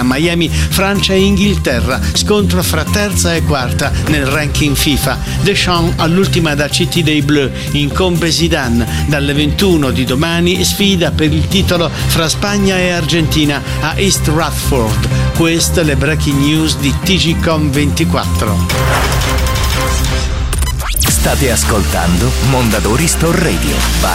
a Miami, Francia e Inghilterra, scontro fra terza e quarta nel ranking FIFA. Deschamps all'ultima da CT dei Bleus incombe Zidane. Dalle 21 di domani sfida per il titolo fra Spagna e Argentina a East Radford. Queste le breaking news di TGcom 24. State ascoltando Mondadori Store Radio.